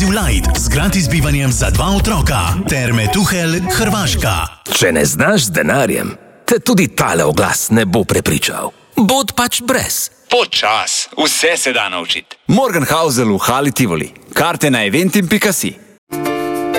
Inkluziv Light z gratis bivanjem za 2 otroka. Terme Tuhelj, Hrvaška. Če ne znaš z denarjem, te tudi tale oglas ne bo prepričal. Bod pač brez. Počas, vse se da naučiti. Morgenhausel v Hali Tivoli. Karte na eventim.si.